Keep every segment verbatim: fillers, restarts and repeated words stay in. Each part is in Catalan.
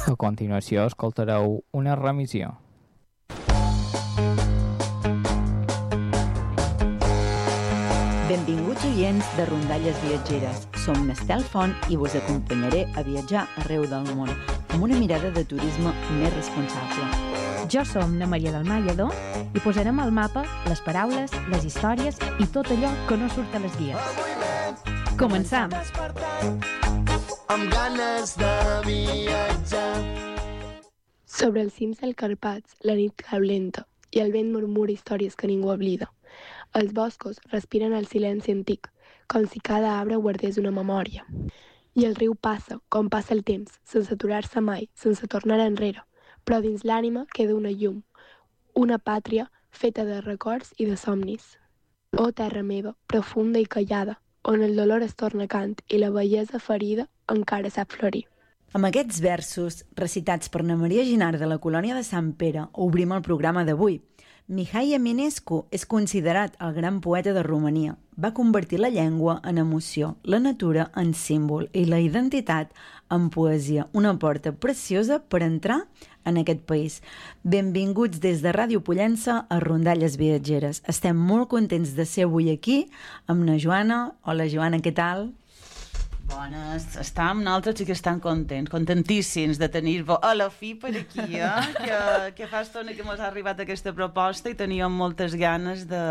A continuació escoltareu una remissió. Benvinguts oients de Rondalles Viatgeres. Som Nestel Font i vos acompanyaré a viatjar arreu del món amb una mirada de turisme més responsable. Jo som na Maria del Mallado i posarem al mapa les paraules, les històries i tot allò que no surt a les guies. Començam! Amb ganes de viatjar. Sobre els cims dels Carpats, la nit cau lenta i el vent murmura històries que ningú oblida. Els boscos respiren el silenci antic, com si cada arbre guardés una memòria. I el riu passa, com passa el temps, sense aturar-se mai, sense tornar enrere, però dins l'ànima queda una llum, una pàtria feta de records i de somnis. Oh, terra meva, profunda i callada, on el dolor es torna cant i la bellesa ferida encara sap florir. Amb aquests versos, recitats per na Maria Ginard de la colònia de Sant Pere, obrim el programa d'avui. Mihai Eminescu és considerat el gran poeta de Romania. Va convertir la llengua en emoció, la natura en símbol i la identitat en poesia. Una porta preciosa per entrar en aquest país. Benvinguts des de Ràdio Pollença a Rondalles Viatgeres. Estem molt contents de ser avui aquí amb na Joana. Hola, Joana, què tal? Bones, estàvem nosaltres sí que estan contents, contentíssims de tenir-vos a la fi per aquí, eh? que, que fa estona que mos ha arribat aquesta proposta i teníem moltes ganes de,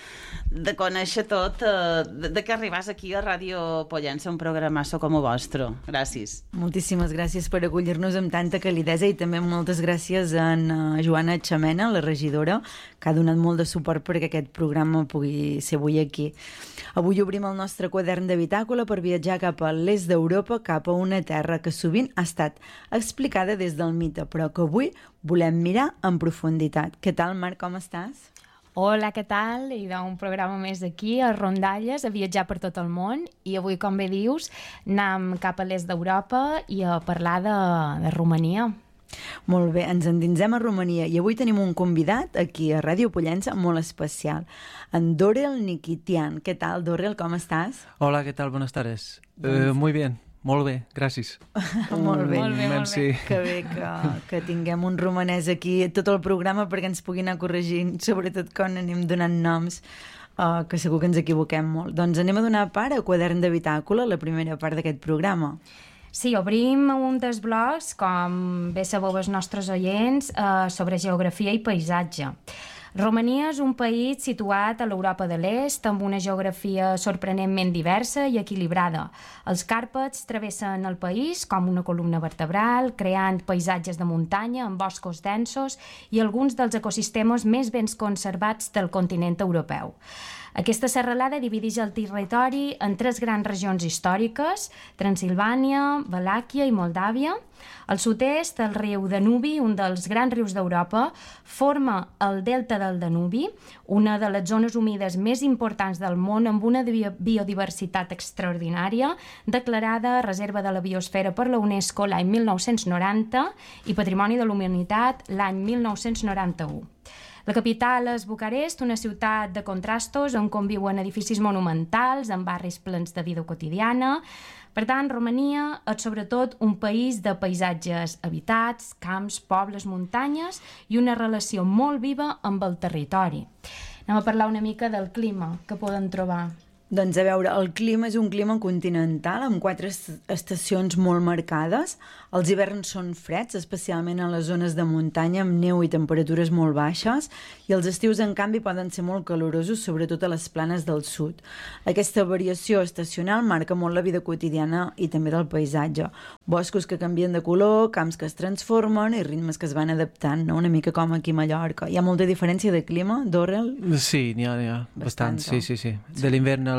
de conèixer tot, de, de que arribàs aquí a Ràdio Pollença, un programasso com el vostre. Gràcies. Moltíssimes gràcies per acollir-nos amb tanta calidesa i també moltes gràcies a en Joana Xamena, la regidora, que ha donat molt de suport perquè aquest programa pugui ser avui aquí. Avui obrim el nostre quadern de bitàcola per viatjar cap a l'est d'Europa, cap a una terra que sovint ha estat explicada des del mite, però que avui volem mirar en profunditat. Què tal, Marc, com estàs? Hola, què tal? I d'un programa més aquí, a Rondalles, a viatjar per tot el món. I avui, com bé dius, anem cap a l'est d'Europa i a parlar de, de Romania. Molt bé, ens endinsem a Romania i avui tenim un convidat aquí a Ràdio Pollença molt especial, en Dorel Nikitian. Què tal, Dorel, com estàs? Hola, ¿qué tal? Buenas tardes. Uh, muy bien, molt bé, gràcies. Molt bé, molt bé, molt bé. Que bé que, que tinguem un romanès aquí tot el programa perquè ens pugui anar corregint, sobretot quan anem donant noms. Uh, que segur que ens equivoquem molt. Doncs anem a donar part a Quadern de Bitàcola, la primera part d'aquest programa. Sí, obrim un dels blocs, com bé sabeu els nostres oients, eh, sobre geografia i paisatge. Romania és un país situat a l'Europa de l'Est amb una geografia sorprenentment diversa i equilibrada. Els Càrpats travessen el país com una columna vertebral, creant paisatges de muntanya amb boscos densos i alguns dels ecosistemes més ben conservats del continent europeu. Aquesta serralada divideix el territori en tres grans regions històriques, Transilvània, Valàquia i Moldàvia. Al sud-est, el riu Danubi, un dels grans rius d'Europa, forma el delta del Danubi, una de les zones humides més importants del món amb una biodiversitat extraordinària, declarada Reserva de la Biosfera per la UNESCO l'any mil nou-cents noranta i Patrimoni de la Humanitat l'any mil nou-cents noranta-u. La capital és Bucarest, una ciutat de contrastos on conviuen edificis monumentals, amb barris plens de vida quotidiana. Per tant, Romania és sobretot un país de paisatges habitats, camps, pobles, muntanyes i una relació molt viva amb el territori. Anem a parlar una mica del clima que poden trobar. Doncs a veure, el clima és un clima continental amb quatre estacions molt marcades. Els hiverns són freds, especialment a les zones de muntanya amb neu i temperatures molt baixes, i els estius, en canvi, poden ser molt calorosos, sobretot a les planes del sud. Aquesta variació estacional marca molt la vida quotidiana i també del paisatge. Boscos que canvien de color, camps que es transformen i ritmes que es van adaptant, no? Una mica com aquí a Mallorca. Hi ha molta diferència de clima, Dorel? Sí, n'hi ha, n'hi ha bastant, sí, sí, sí. De l'hivern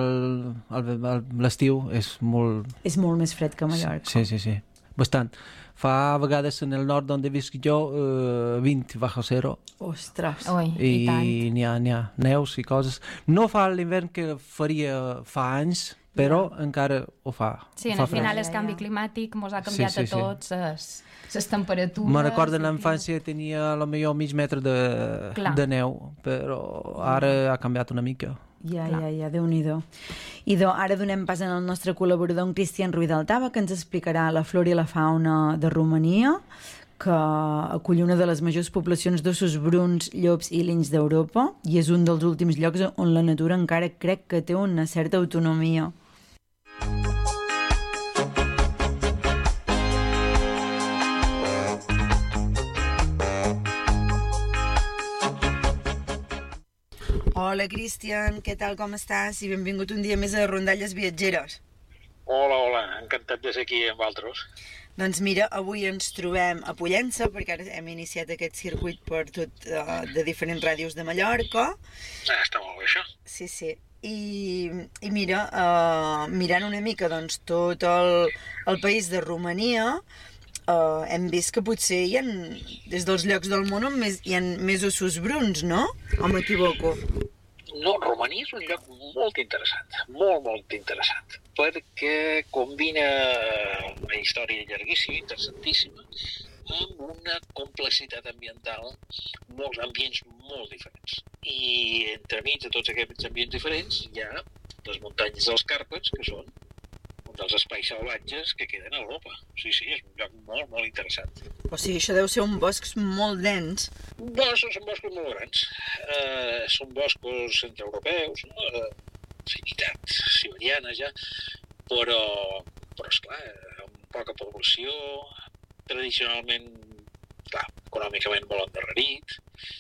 l'estiu és molt... És molt més fred que a Mallorca. Sí, sí, sí, bastant. Fa vegades en el nord on visc jo eh, vint bajo zero. Ostres! Ui, I i tant. n'hi ha, n'hi ha neus i coses. No fa l'hivern que faria fa anys, però yeah. encara ho fa. Sí, ho fa al final fred. el canvi climàtic ens ha canviat sí, sí, a tots les, les temperatures. Me recordo en l'infància tenia a lo millor mig metre de, de neu, però ara ha canviat una mica. Ja, Clar. ja, ja, Déu-n'hi-do. I do, ara donem pas al nostre col·laborador, en Cristian Ruiz Altava, que ens explicarà la flora i la fauna de Romania, que acull una de les majors poblacions d'ossos bruns, llops i linys d'Europa, i és un dels últims llocs on la natura encara crec que té una certa autonomia. Hola, Cristian, què tal, com estàs? I benvingut un dia més a Rondalles Viatgeres. Hola, hola, encantat de ser aquí amb altres. Doncs mira, avui ens trobem a Pollença, perquè ara hem iniciat aquest circuit per tot uh, de diferents ràdios de Mallorca. Ah, està molt bé, això. Sí, sí. I, i mira, uh, mirant una mica doncs, tot el, el país de Romania, uh, hem vist que potser hi ha, des dels llocs del món on més, hi ha més ossos bruns, no? O m'equivoco? No, Romania és un lloc molt interessant, molt, molt interessant, perquè combina una història llarguíssima, interessantíssima, amb una complexitat ambiental, molts ambients molt diferents. I entremig de tots aquests ambients diferents hi ha les muntanyes dels Càrpats, que són un dels espais salvatges que queden a Europa. Sí, sí, és un lloc molt, molt interessant. O sigui, això deu ser un bosc molt dens. Boscos, són boscos molt grans. Uh, són boscos centreeuropeus, no? Uh, afinitat siberiana ja, però, però esclar, amb poca població, tradicionalment, clar, econòmicament molt endarrerit.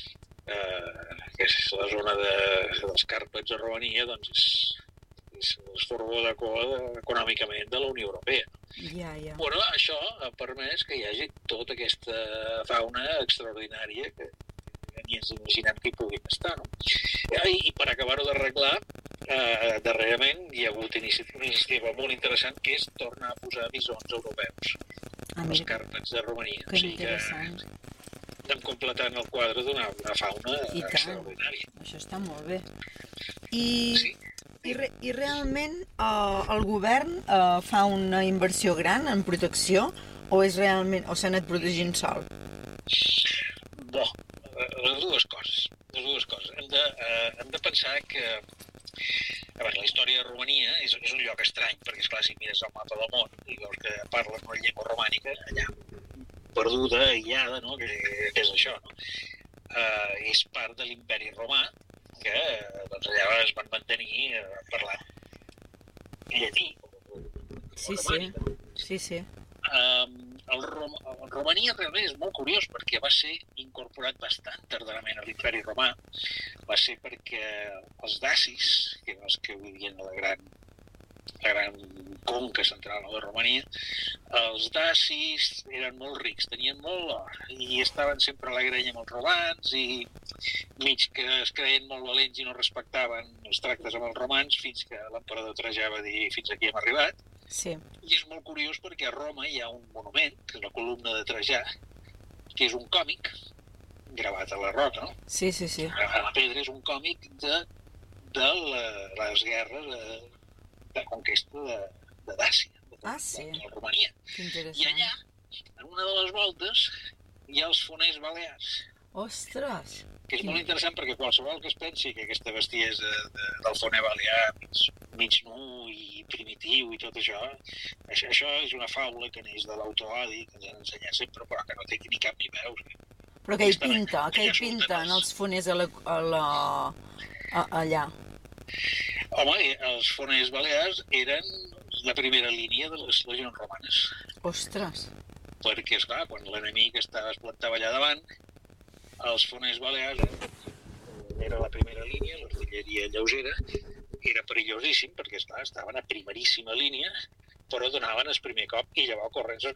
Uh, que és la zona de, dels Càrpats a Romania, doncs és, és l'esforbó de cola econòmicament de la Unió Europea. Ja, ja. Bueno, això ha permès que hi hagi tota aquesta fauna extraordinària que, que ni ens imaginem que hi puguin estar, no? I, i per acabar-ho d'arreglar, eh, darrerament hi ha hagut una iniciativa molt interessant que és tornar a posar bisons europeus Ah, als mira, Càrpats de Romania. que O sigui que interessant. estem completant el quadre d'una una fauna I tant. extraordinària. Això està molt bé. I, Sí. i, re, i realment uh, el govern uh, fa una inversió gran en protecció o és realment o s'ha anat protegint sol? Bo, eh, les dues coses. Les dues coses. Hem de, eh, hem de pensar que a veure, la història de Romania és, és un lloc estrany, perquè, esclar, si mires el mapa del món i veus que parlen una llengua romànica, allà, perduda, aïllada, no? que, que és això, no? Uh, és part de l'imperi romà, que doncs, allà es van mantenir uh, parlant llatí, o, Sí, o sí. romànic. Sí, sí. Um, el, Rom el Romania realment és molt curiós perquè va ser incorporat bastant tardarament a l'imperi romà. Va ser perquè els dacis, que eren els que vivien a la gran, la gran conca central de Romania, els dacis eren molt rics, tenien molt or i estaven sempre a la grenya amb els romans i mig que es creien molt valents i no respectaven els tractes amb els romans fins que l'emperador Trajà va dir fins aquí hem arribat. Sí. I és molt curiós perquè a Roma hi ha un monument, que és la columna de Trajà, que és un còmic gravat a la roca, no? Sí, sí, sí. A la pedra és un còmic de, de la, les guerres de, de conquesta de, de Dàcia, de, Ah, sí. de, de Romania. Que I interessant. allà, en una de les voltes, hi ha els foners balears, Ostres! que és molt interessant perquè qualsevol que es pensi que aquesta bestiesa de, del foner balear mig, mig nu i primitiu i tot això, això, això és una faula que neix de l'autoodi, que ens han ensenyat sempre, però que no té ni cap ni peus. Però què hi Està bé, pinta? Què hi ja surten pinten els- els foners a la, a la, a, allà? Home, els foners balears eren la primera línia de les legions romanes, Ostres! perquè, esclar, quan l'enemic estava es plantava allà davant, els foners balears era la primera línia, l'artilleria lleugera, era perillosíssim perquè, esclar, estaven a primeríssima línia, però donaven el primer cop i llavors corrents es